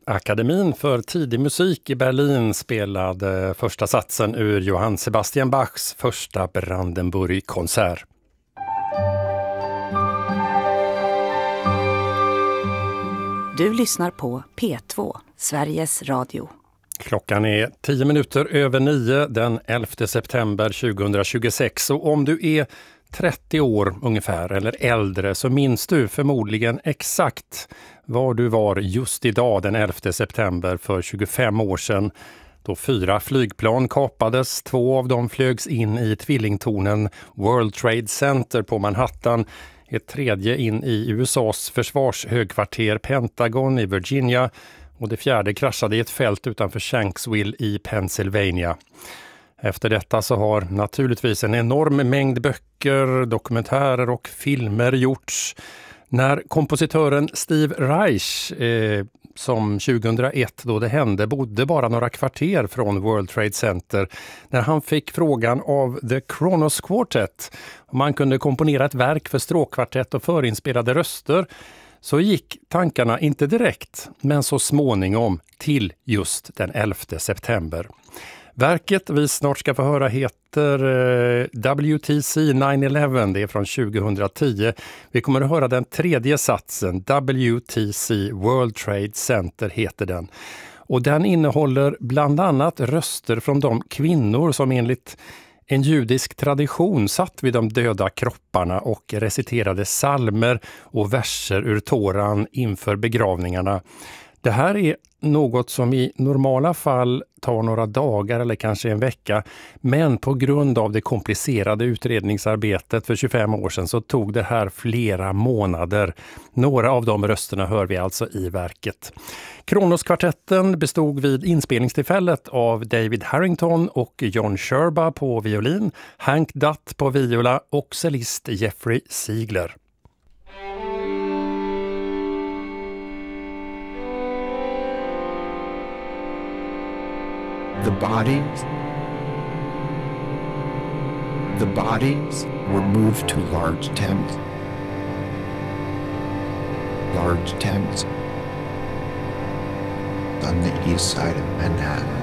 Akademin för tidig musik i Berlin spelade första satsen ur Johann Sebastian Bachs första Brandenburg-konsert. Du lyssnar på P2, Sveriges Radio. Klockan är 10 minuter över 9 den 11 september 2026, och om du är 30 år ungefär eller äldre så minns du förmodligen exakt var du var just idag den 11 september för 25 år sedan, då 4 flygplan kapades. 2 av dem flögs in i tvillingtornen World Trade Center på Manhattan, ett tredje in i USAs försvarshögkvarter Pentagon i Virginia, och det fjärde kraschade i ett fält utanför Shanksville i Pennsylvania. Efter detta så har naturligtvis en enorm mängd böcker, dokumentärer och filmer gjorts. När kompositören Steve Reich, som 2001 då det hände, bodde bara några kvarter från World Trade Center, när han fick frågan av The Kronos Quartet om man kunde komponera ett verk för stråkkvartett och förinspelade röster, så gick tankarna inte direkt, men så småningom till just den 11 september. Verket vi snart ska få höra heter WTC 9/11, det är från 2010. Vi kommer att höra den tredje satsen, WTC World Trade Center heter den. Och den innehåller bland annat röster från de kvinnor som enligt en judisk tradition satt vid de döda kropparna och reciterade psalmer och verser ur Toran inför begravningarna. Det här är något som i normala fall tar några dagar eller kanske en vecka, men på grund av det komplicerade utredningsarbetet för 25 år sedan så tog det här flera månader. Några av de rösterna hör vi alltså i verket. Kronos-kvartetten bestod vid inspelningstillfället av David Harrington och John Sherba på violin, Hank Dutt på viola och cellist Jeffrey Ziegler. The bodies were moved to large tents on the east side of Manhattan.